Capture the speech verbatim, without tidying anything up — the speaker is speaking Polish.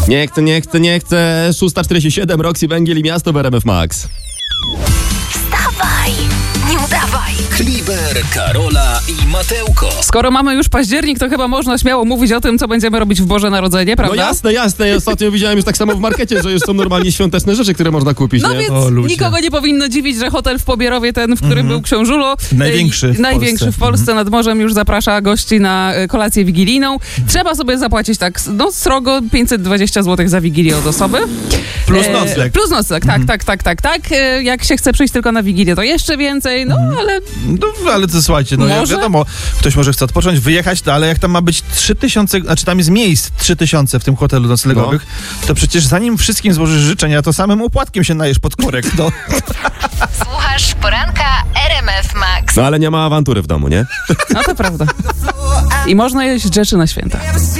Nie chcę, nie chcę, nie chcę. szósta czterdzieści siedem, Roxy Węgiel i Miasto w R M F Max. Wstawaj, nie udawaj. Kliber, Karola i Mateuko. Skoro mamy już październik, to chyba można śmiało mówić o tym, co będziemy robić w Boże Narodzenie, prawda? No jasne, jasne. Ja ostatnio widziałem już tak samo w markecie, że już są normalnie świąteczne rzeczy, które można kupić. No nie? więc O, ludzie. nikogo nie powinno dziwić, że hotel w Pobierowie, ten, w którym był Książulo, Największy w y, największy Polsce. w Polsce nad morzem, już zaprasza gości na y, kolację wigilijną. Trzeba sobie zapłacić tak, no srogo pięćset dwadzieścia złotych za wigilię od osoby. Plus E, nocleg. Plus nocleg, tak, tak, tak, tak, tak. E, Jak się chce przyjść tylko na wigilię, to jeszcze więcej, no ale No, ale to słuchajcie, no ja Może? wiadomo, ktoś może chce odpocząć, wyjechać, no, ale jak tam ma być trzy tysiące, znaczy tam jest miejsc trzy tysiące w tym hotelu noclegowych, to przecież zanim wszystkim złożysz życzenia, to samym opłatkiem się najesz pod korek, no. Słuchasz poranka R M F Max. No ale nie ma awantury w domu, nie? no to prawda. I można jeść rzeczy na święta.